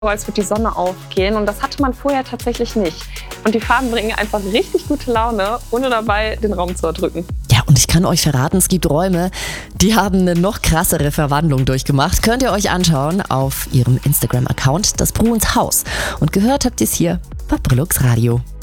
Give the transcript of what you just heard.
als wird die Sonne aufgehen und das hatte man vorher tatsächlich nicht. Und die Farben bringen einfach richtig gute Laune, ohne dabei den Raum zu erdrücken. Ja, und ich kann euch verraten, es gibt Räume, die haben eine noch krassere Verwandlung durchgemacht. Könnt ihr euch anschauen auf ihrem Instagram-Account, das Bruns Haus. Und gehört habt ihr es hier bei Brillux Radio.